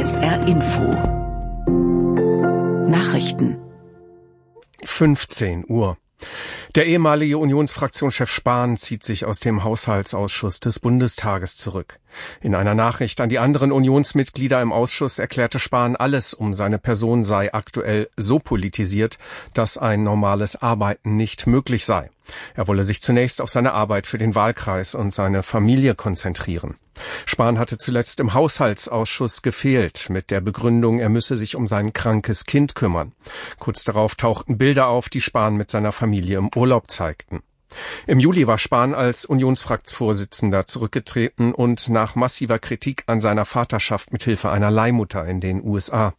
SR Info Nachrichten 15 Uhr. Der ehemalige Unionsfraktionschef Spahn zieht sich aus dem Haushaltsausschuss des Bundestages zurück. In einer Nachricht an die anderen Unionsmitglieder im Ausschuss erklärte Spahn, alles um seine Person sei aktuell so politisiert, dass ein normales Arbeiten nicht möglich sei. Er wolle sich zunächst auf seine Arbeit für den Wahlkreis und seine Familie konzentrieren. Spahn hatte zuletzt im Haushaltsausschuss gefehlt, mit der Begründung, er müsse sich um sein krankes Kind kümmern. Kurz darauf tauchten Bilder auf, die Spahn mit seiner Familie im Urlaub zeigten. Im Juli war Spahn als Unionsfraktionsvorsitzender zurückgetreten und nach massiver Kritik an seiner Vaterschaft mithilfe einer Leihmutter in den USA.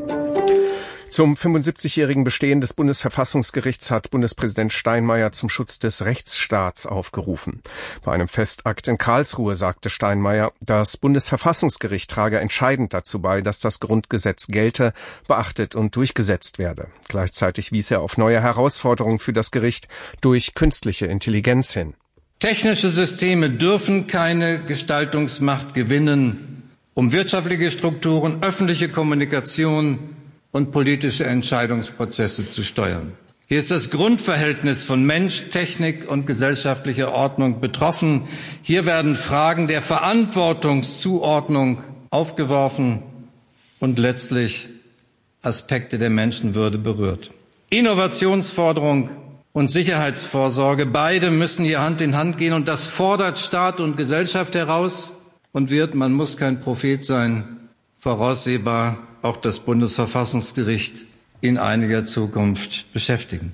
Zum 75-jährigen Bestehen des Bundesverfassungsgerichts hat Bundespräsident Steinmeier zum Schutz des Rechtsstaats aufgerufen. Bei einem Festakt in Karlsruhe sagte Steinmeier, das Bundesverfassungsgericht trage entscheidend dazu bei, dass das Grundgesetz gelte, beachtet und durchgesetzt werde. Gleichzeitig wies er auf neue Herausforderungen für das Gericht durch künstliche Intelligenz hin. Technische Systeme dürfen keine Gestaltungsmacht gewinnen, um wirtschaftliche Strukturen, öffentliche Kommunikation und politische Entscheidungsprozesse zu steuern. Hier ist das Grundverhältnis von Mensch, Technik und gesellschaftlicher Ordnung betroffen. Hier werden Fragen der Verantwortungszuordnung aufgeworfen und letztlich Aspekte der Menschenwürde berührt. Innovationsforderung und Sicherheitsvorsorge, beide müssen hier Hand in Hand gehen, und das fordert Staat und Gesellschaft heraus und wird, man muss kein Prophet sein, voraussehbar auch das Bundesverfassungsgericht in einiger Zukunft beschäftigen.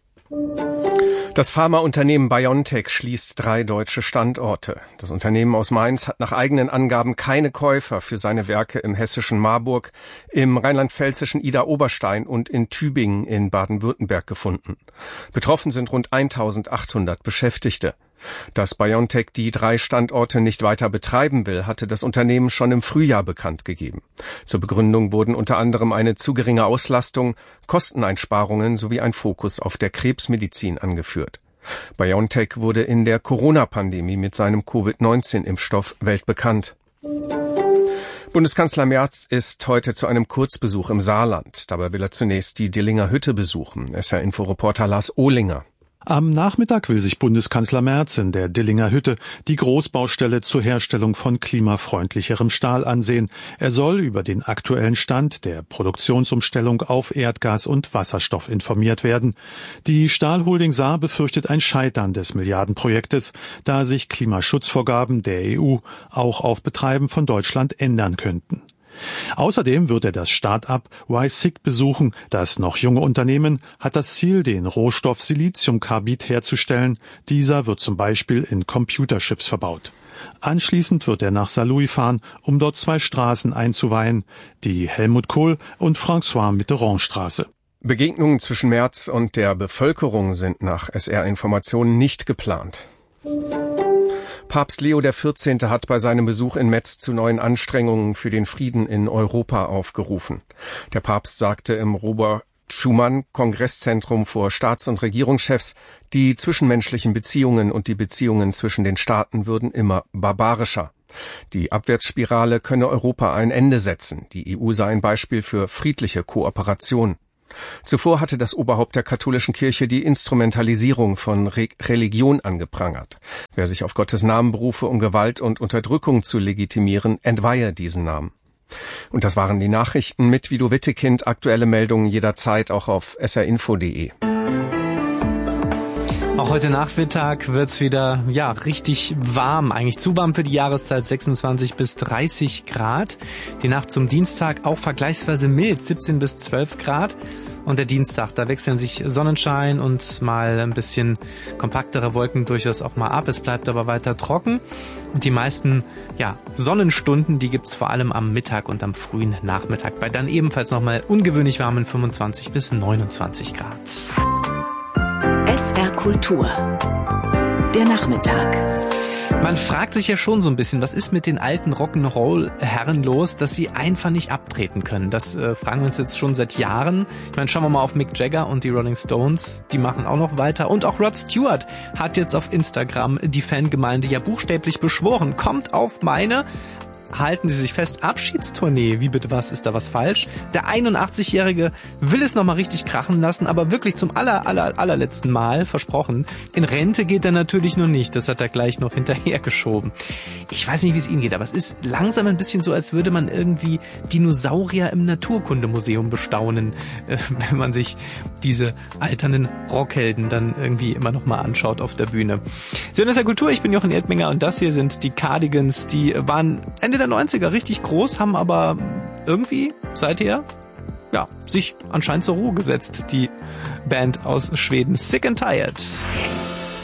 Das Pharmaunternehmen BioNTech schließt 3 deutsche Standorte. Das Unternehmen aus Mainz hat nach eigenen Angaben keine Käufer für seine Werke im hessischen Marburg, im rheinland-pfälzischen Idar-Oberstein und in Tübingen in Baden-Württemberg gefunden. Betroffen sind rund 1.800 Beschäftigte. Dass BioNTech die 3 Standorte nicht weiter betreiben will, hatte das Unternehmen schon im Frühjahr bekannt gegeben. Zur Begründung wurden unter anderem eine zu geringe Auslastung, Kosteneinsparungen sowie ein Fokus auf der Krebsmedizin angeführt. BioNTech wurde in der Corona-Pandemie mit seinem Covid-19-Impfstoff weltbekannt. Bundeskanzler Merz ist heute zu einem Kurzbesuch im Saarland. Dabei will er zunächst die Dillinger Hütte besuchen. SR-Info-Reporter Lars Ohlinger. Am Nachmittag will sich Bundeskanzler Merz in der Dillinger Hütte die Großbaustelle zur Herstellung von klimafreundlicherem Stahl ansehen. Er soll über den aktuellen Stand der Produktionsumstellung auf Erdgas und Wasserstoff informiert werden. Die Stahlholding Saar befürchtet ein Scheitern des Milliardenprojektes, da sich Klimaschutzvorgaben der EU auch auf Betreiben von Deutschland ändern könnten. Außerdem wird er das Start-up YSIG besuchen. Das noch junge Unternehmen hat das Ziel, den Rohstoff Siliziumkarbid herzustellen. Dieser wird zum Beispiel in Computerchips verbaut. Anschließend wird er nach Saarlouis fahren, um dort 2 Straßen einzuweihen, die Helmut Kohl und François Mitterrand Straße. Begegnungen zwischen Merz und der Bevölkerung sind nach SR-Informationen nicht geplant. Papst Leo XIV. Hat bei seinem Besuch in Metz zu neuen Anstrengungen für den Frieden in Europa aufgerufen. Der Papst sagte im Robert-Schumann-Kongresszentrum vor Staats- und Regierungschefs, die zwischenmenschlichen Beziehungen und die Beziehungen zwischen den Staaten würden immer barbarischer. Die Abwärtsspirale könne Europa ein Ende setzen. Die EU sei ein Beispiel für friedliche Kooperation. Zuvor hatte das Oberhaupt der katholischen Kirche die Instrumentalisierung von Religion angeprangert. Wer sich auf Gottes Namen berufe, um Gewalt und Unterdrückung zu legitimieren, entweihe diesen Namen. Und das waren die Nachrichten mit Vido Wittekind. Aktuelle Meldungen jederzeit auch auf srinfo.de. Auch heute Nachmittag wird's wieder, richtig warm. Eigentlich zu warm für die Jahreszeit, 26 bis 30 Grad. Die Nacht zum Dienstag auch vergleichsweise mild, 17 bis 12 Grad. Und der Dienstag, da wechseln sich Sonnenschein und mal ein bisschen kompaktere Wolken durchaus auch mal ab. Es bleibt aber weiter trocken. Und die meisten, Sonnenstunden, die gibt's vor allem am Mittag und am frühen Nachmittag. Bei dann ebenfalls nochmal ungewöhnlich warmen 25 bis 29 Grad. SR Kultur. Der Nachmittag. Man fragt sich ja schon so ein bisschen, was ist mit den alten Rock'n'Roll-Herren los, dass sie einfach nicht abtreten können. Das fragen wir uns jetzt schon seit Jahren. Ich meine, schauen wir mal auf Mick Jagger und die Rolling Stones, die machen auch noch weiter. Und auch Rod Stewart hat jetzt auf Instagram die Fangemeinde ja buchstäblich beschworen. Kommt auf meine halten Sie sich fest, Abschiedstournee. Wie bitte was? Ist da was falsch? Der 81-Jährige will es nochmal richtig krachen lassen, aber wirklich zum allerletzten Mal, versprochen. In Rente geht er natürlich noch nicht. Das hat er gleich noch hinterhergeschoben. Ich weiß nicht, wie es Ihnen geht, aber es ist langsam ein bisschen so, als würde man irgendwie Dinosaurier im Naturkundemuseum bestaunen, wenn man sich diese alternden Rockhelden dann irgendwie immer noch mal anschaut auf der Bühne. Schön ist der Kultur, ich bin Jochen Erdminger und das hier sind die Cardigans. Die waren Ende der 90er richtig groß, haben aber irgendwie seither sich anscheinend zur Ruhe gesetzt, die Band aus Schweden. Sick and Tired.